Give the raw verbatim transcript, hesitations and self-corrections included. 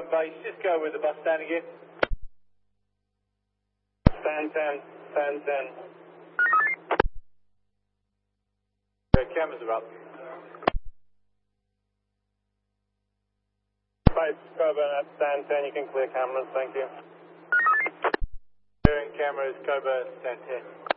Coburn base, just go with the bus stand again. Stand ten, stand ten. Okay, cameras are up. Base Coburn at stand ten, you can clear cameras, thank you. Clearing cameras, Coburn, stand ten.